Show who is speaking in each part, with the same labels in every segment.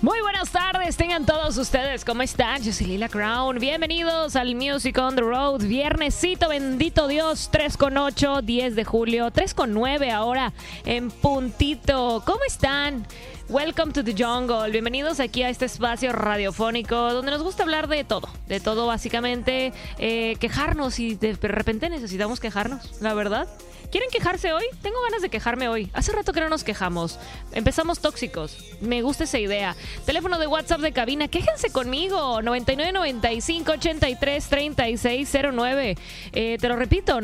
Speaker 1: Muy buenas tardes, tengan todos ustedes, ¿cómo están? Yo soy Lila Crown, bienvenidos al Music on the Road, viernesito, bendito Dios, 3:08, 10 de julio, 3:09 ahora en puntito. ¿Cómo están? Welcome to the jungle, bienvenidos aquí a este espacio radiofónico donde nos gusta hablar de todo básicamente, quejarnos y de repente necesitamos quejarnos, la verdad. ¿Quieren quejarse hoy? Tengo ganas de quejarme hoy. Hace rato que no nos quejamos. Empezamos tóxicos. Me gusta esa idea. Teléfono de WhatsApp de cabina. Quéjense conmigo. 9995-833609. Te lo repito.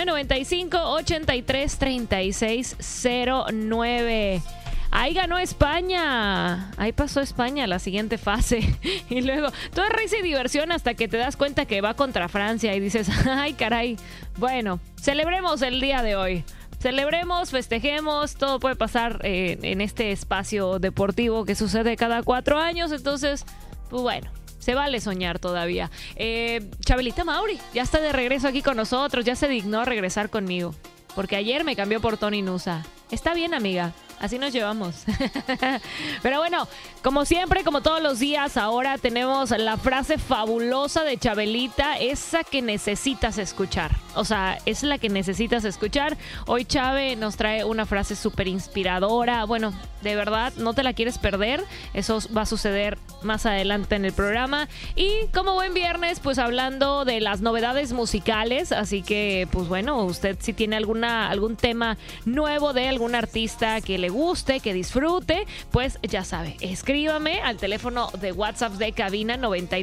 Speaker 1: 9995-833609. Ahí ganó España. Ahí pasó España a la siguiente fase. Y luego, todo es risa y diversión hasta que te das cuenta que va contra Francia y dices, ay, caray. Bueno, celebremos el día de hoy. Celebremos, festejemos, todo puede pasar en este espacio deportivo que sucede cada 4 años. Entonces, pues bueno, se vale soñar todavía. Chabelita Mauri ya está de regreso aquí con nosotros. Ya se dignó a regresar conmigo. Porque ayer me cambió por Tony Nusa. Está bien, amiga. Así nos llevamos. Pero bueno, como siempre, como todos los días, ahora tenemos la frase fabulosa de Chabelita, esa que necesitas escuchar. O sea, es la que necesitas escuchar. Hoy Chabe nos trae una frase súper inspiradora. Bueno, de verdad, no te la quieres perder. Eso va a suceder más adelante en el programa. Y como buen viernes, pues hablando de las novedades musicales. Así que, pues bueno, usted si tiene algún tema nuevo de algún artista que le guste, que disfrute, pues ya sabe, escríbame al teléfono de WhatsApp de cabina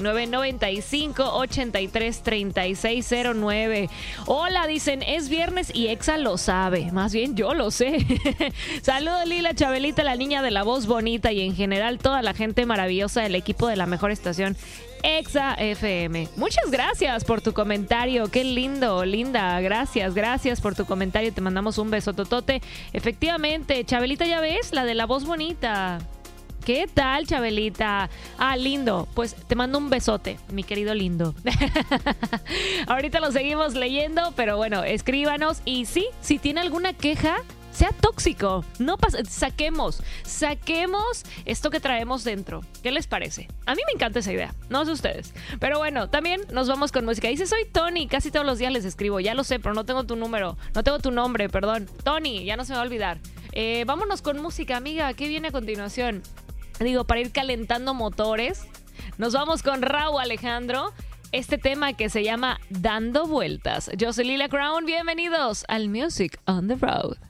Speaker 1: 9995-833609. Hola, dicen, es viernes y Exa lo sabe, más bien yo lo sé. Saludos Lila, Chabelita, la niña de la voz bonita y en general toda la gente maravillosa del equipo de la mejor estación Exa FM. Muchas gracias por tu comentario, qué lindo, linda, gracias por tu comentario, te mandamos un besototote. Efectivamente, Chabelita, ya ves, la de la voz bonita. ¿Qué tal, Chabelita? Ah, lindo, pues te mando un besote, mi querido lindo. Ahorita lo seguimos leyendo, pero bueno, escríbanos y sí, si tiene alguna queja, sea tóxico, no pasa, saquemos esto que traemos dentro. ¿Qué les parece? A mí me encanta esa idea, no sé ustedes. Pero bueno, también nos vamos con música. Dice, soy Tony, casi todos los días les escribo, ya lo sé, pero no tengo tu nombre, perdón. Tony, ya no se me va a olvidar. Vámonos con música, amiga, ¿qué viene a continuación? Digo, para ir calentando motores, nos vamos con Rauw Alejandro. Este tema que se llama Dando Vueltas. Yo soy Lila Crown, bienvenidos al Music on the Road.